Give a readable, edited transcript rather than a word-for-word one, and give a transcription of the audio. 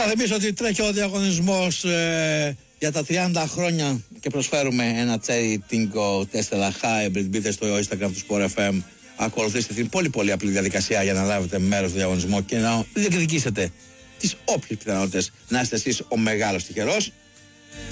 υπενθυμίσω ότι τρέχει ο διαγωνισμός για τα 30 χρόνια και προσφέρουμε ένα Cherry Tingo Tesla Hybrid. Μπείτε στο Instagram του Sport FM, ακολουθήστε την πολύ απλή διαδικασία για να λάβετε μέρος στο διαγωνισμό και να διεκδικήσετε τις όποιες πιθανότητες να είστε εσείς ο μεγάλος τυχερός.